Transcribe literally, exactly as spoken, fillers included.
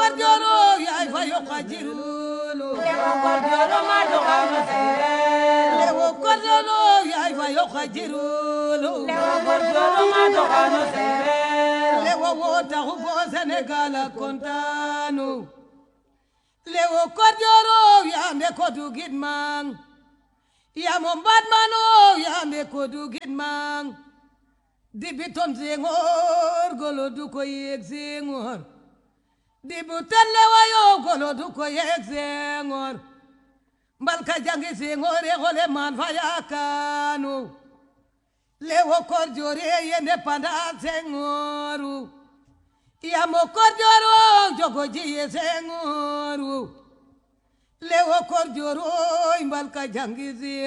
korjoro yaay fayo kajirulu lewo korjoro ma doxano sereer lewo korjoro yaay fayo kajirulu lewo korjoro ma doxano sereer lewo wo taxu bo Sénégal a kontanu lewo korjoro yambe kodu gidmang yamo mbadmano yambe kodu gidmang dibiton Senghor golo du ko yek Senghor dibu telle wayo golo du ko yek Senghor mbalka jangi Senghor e gole man fayakanu lewo korjore yende panda Senghoru yamo korjoro jogo jiye Senghoru lewo korjoro mbalka jangi